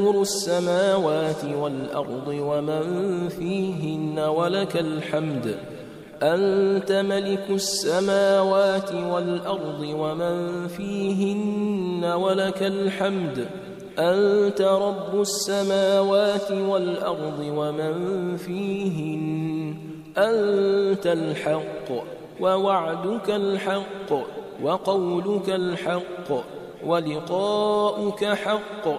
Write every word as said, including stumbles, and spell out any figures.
نور السماوات والأرض ومن فيهن ولك الحمد أنت ملك السماوات والأرض ومن فيهن ولك الحمد أنت رب السماوات والأرض ومن فيهن أنت الحق ووعدك الحق وقولك الحق ولقاؤك حق